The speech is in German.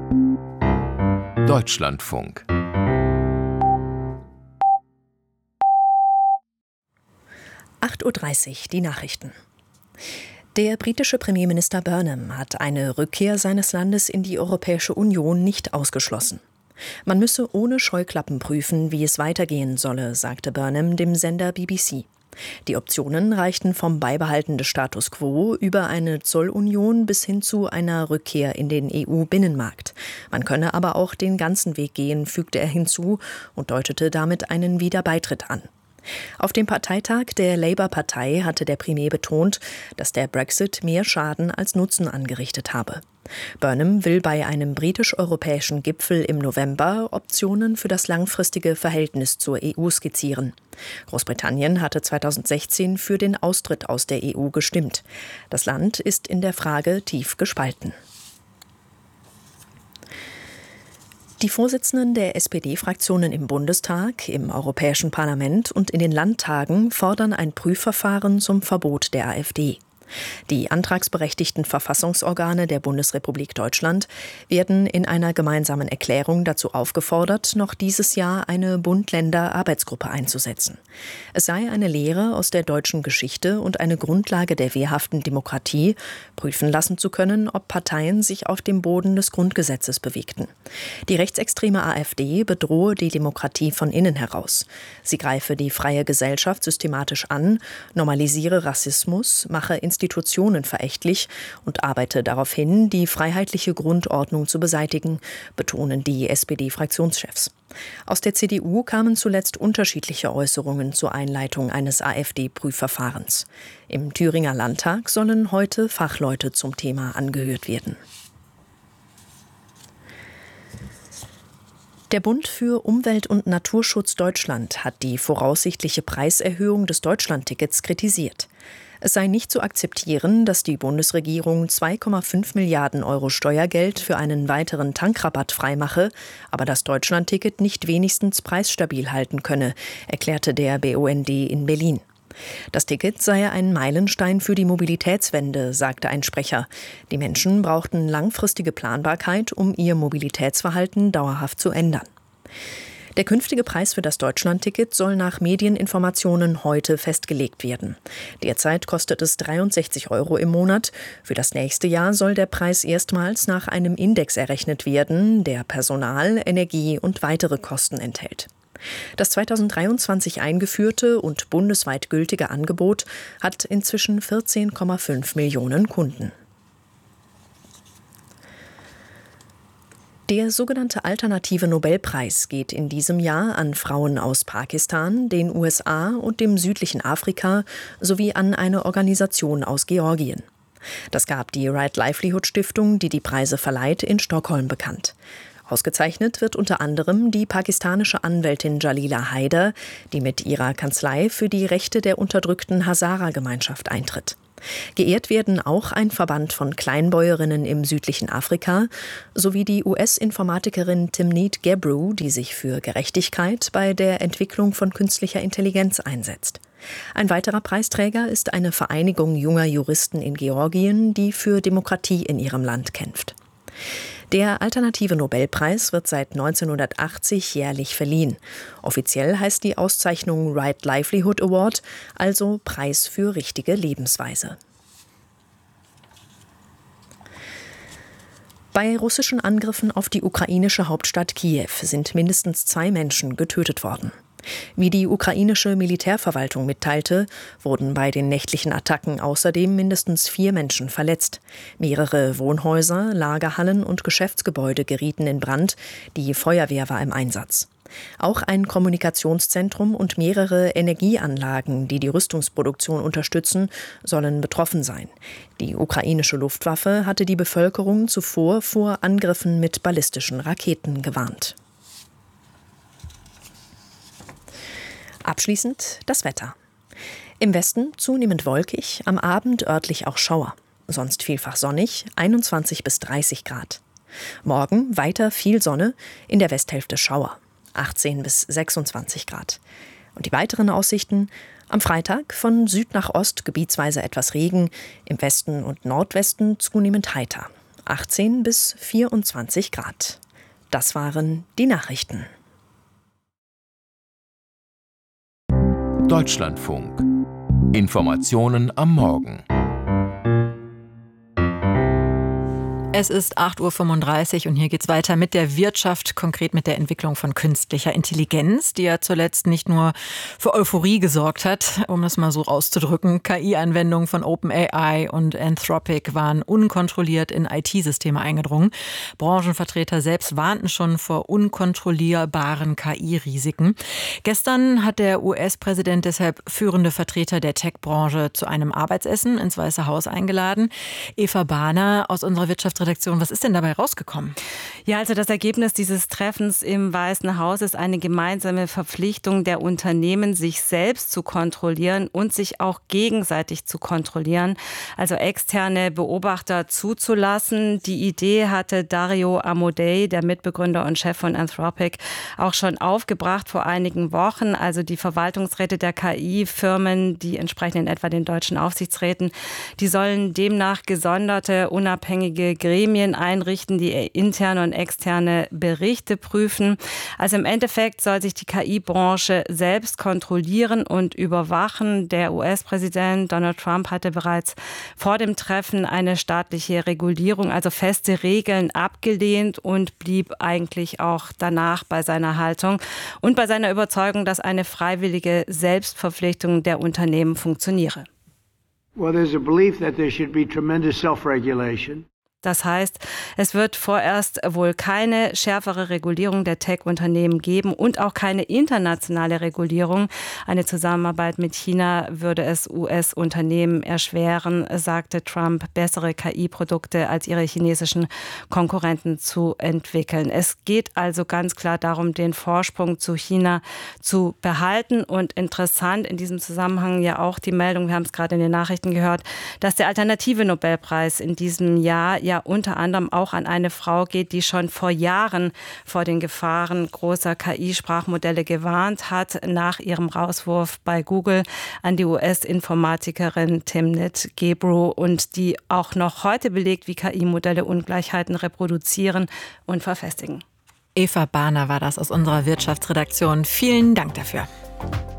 Deutschlandfunk. (8:30 Uhr), die Nachrichten. Der britische Premierminister Burnham hat eine Rückkehr seines Landes in die Europäische Union nicht ausgeschlossen. Man müsse ohne Scheuklappen prüfen, wie es weitergehen solle, sagte Burnham dem Sender BBC. Die Optionen reichten vom Beibehalten des Status quo über eine Zollunion bis hin zu einer Rückkehr in den EU-Binnenmarkt. Man könne aber auch den ganzen Weg gehen, fügte er hinzu und deutete damit einen Wiederbeitritt an. Auf dem Parteitag der Labour-Partei hatte der Premier betont, dass der Brexit mehr Schaden als Nutzen angerichtet habe. Burnham will bei einem britisch-europäischen Gipfel im November Optionen für das langfristige Verhältnis zur EU skizzieren. Großbritannien hatte 2016 für den Austritt aus der EU gestimmt. Das Land ist in der Frage tief gespalten. Die Vorsitzenden der SPD-Fraktionen im Bundestag, im Europäischen Parlament und in den Landtagen fordern ein Prüfverfahren zum Verbot der AfD. Die antragsberechtigten Verfassungsorgane der Bundesrepublik Deutschland werden in einer gemeinsamen Erklärung dazu aufgefordert, noch dieses Jahr eine Bund-Länder-Arbeitsgruppe einzusetzen. Es sei eine Lehre aus der deutschen Geschichte und eine Grundlage der wehrhaften Demokratie, prüfen lassen zu können, ob Parteien sich auf dem Boden des Grundgesetzes bewegten. Die rechtsextreme AfD bedrohe die Demokratie von innen heraus. Sie greife die freie Gesellschaft systematisch an, normalisiere Rassismus, mache Institutionen verächtlich und arbeite darauf hin, die freiheitliche Grundordnung zu beseitigen, betonen die SPD-Fraktionschefs. Aus der CDU kamen zuletzt unterschiedliche Äußerungen zur Einleitung eines AfD-Prüfverfahrens. Im Thüringer Landtag sollen heute Fachleute zum Thema angehört werden. Der Bund für Umwelt- und Naturschutz Deutschland hat die voraussichtliche Preiserhöhung des Deutschlandtickets kritisiert. Es sei nicht zu akzeptieren, dass die Bundesregierung 2,5 Milliarden Euro Steuergeld für einen weiteren Tankrabatt freimache, aber das Deutschlandticket nicht wenigstens preisstabil halten könne, erklärte der BUND in Berlin. Das Ticket sei ein Meilenstein für die Mobilitätswende, sagte ein Sprecher. Die Menschen brauchten langfristige Planbarkeit, um ihr Mobilitätsverhalten dauerhaft zu ändern. Der künftige Preis für das Deutschlandticket soll nach Medieninformationen heute festgelegt werden. Derzeit kostet es 63 Euro im Monat. Für das nächste Jahr soll der Preis erstmals nach einem Index errechnet werden, der Personal, Energie und weitere Kosten enthält. Das 2023 eingeführte und bundesweit gültige Angebot hat inzwischen 14,5 Millionen Kunden. Der sogenannte Alternative Nobelpreis geht in diesem Jahr an Frauen aus Pakistan, den USA und dem südlichen Afrika sowie an eine Organisation aus Georgien. Das gab die Right Livelihood Stiftung, die die Preise verleiht, in Stockholm bekannt. Ausgezeichnet wird unter anderem die pakistanische Anwältin Jalila Haider, die mit ihrer Kanzlei für die Rechte der unterdrückten Hazara-Gemeinschaft eintritt. Geehrt werden auch ein Verband von Kleinbäuerinnen im südlichen Afrika sowie die US-Informatikerin Timnit Gebru, die sich für Gerechtigkeit bei der Entwicklung von künstlicher Intelligenz einsetzt. Ein weiterer Preisträger ist eine Vereinigung junger Juristen in Georgien, die für Demokratie in ihrem Land kämpft. Der Alternative Nobelpreis wird seit 1980 jährlich verliehen. Offiziell heißt die Auszeichnung Right Livelihood Award, also Preis für richtige Lebensweise. Bei russischen Angriffen auf die ukrainische Hauptstadt Kiew sind mindestens 2 Menschen getötet worden. Wie die ukrainische Militärverwaltung mitteilte, wurden bei den nächtlichen Attacken außerdem mindestens 4 Menschen verletzt. Mehrere Wohnhäuser, Lagerhallen und Geschäftsgebäude gerieten in Brand, die Feuerwehr war im Einsatz. Auch ein Kommunikationszentrum und mehrere Energieanlagen, die die Rüstungsproduktion unterstützen, sollen betroffen sein. Die ukrainische Luftwaffe hatte die Bevölkerung zuvor vor Angriffen mit ballistischen Raketen gewarnt. Abschließend das Wetter. Im Westen zunehmend wolkig, am Abend örtlich auch Schauer. Sonst vielfach sonnig, 21 bis 30 Grad. Morgen weiter viel Sonne, in der Westhälfte Schauer, 18 bis 26 Grad. Und die weiteren Aussichten: am Freitag von Süd nach Ost gebietsweise etwas Regen, im Westen und Nordwesten zunehmend heiter. 18 bis 24 Grad. Das waren die Nachrichten. Deutschlandfunk. Informationen am Morgen. Es ist 8.35 Uhr und hier geht's weiter mit der Wirtschaft, konkret mit der Entwicklung von künstlicher Intelligenz, die ja zuletzt nicht nur für Euphorie gesorgt hat, um es mal so auszudrücken. KI-Anwendungen von OpenAI und Anthropic waren unkontrolliert in IT-Systeme eingedrungen. Branchenvertreter selbst warnten schon vor unkontrollierbaren KI-Risiken. Gestern hat der US-Präsident deshalb führende Vertreter der Tech-Branche zu einem Arbeitsessen ins Weiße Haus eingeladen. Eva Bahner aus unserer Wirtschaftsredaktion. Was ist denn dabei rausgekommen? Ja, also das Ergebnis dieses Treffens im Weißen Haus ist eine gemeinsame Verpflichtung der Unternehmen, sich selbst zu kontrollieren und sich auch gegenseitig zu kontrollieren, also externe Beobachter zuzulassen. Die Idee hatte Dario Amodei, der Mitbegründer und Chef von Anthropic, auch schon aufgebracht vor einigen Wochen. Also die Verwaltungsräte der KI-Firmen, die entsprechen in etwa den deutschen Aufsichtsräten, die sollen demnach gesonderte, unabhängige Gremien einrichten, die interne und externe Berichte prüfen. Also im Endeffekt soll sich die KI-Branche selbst kontrollieren und überwachen. Der US-Präsident Donald Trump hatte bereits vor dem Treffen eine staatliche Regulierung, also feste Regeln, abgelehnt und blieb eigentlich auch danach bei seiner Haltung und bei seiner Überzeugung, dass eine freiwillige Selbstverpflichtung der Unternehmen funktioniere. Well, there's a belief that there should be tremendous self-regulation. Das heißt, es wird vorerst wohl keine schärfere Regulierung der Tech-Unternehmen geben und auch keine internationale Regulierung. Eine Zusammenarbeit mit China würde es US-Unternehmen erschweren, sagte Trump, bessere KI-Produkte als ihre chinesischen Konkurrenten zu entwickeln. Es geht also ganz klar darum, den Vorsprung zu China zu behalten. Und interessant in diesem Zusammenhang ja auch die Meldung, wir haben es gerade in den Nachrichten gehört, dass der alternative Nobelpreis in diesem Jahr ja unter anderem auch an eine Frau geht, die schon vor Jahren vor den Gefahren großer KI-Sprachmodelle gewarnt hat, nach ihrem Rauswurf bei Google an die US-Informatikerin Timnit Gebru und die auch noch heute belegt, wie KI-Modelle Ungleichheiten reproduzieren und verfestigen. Eva Bahner war das aus unserer Wirtschaftsredaktion. Vielen Dank dafür.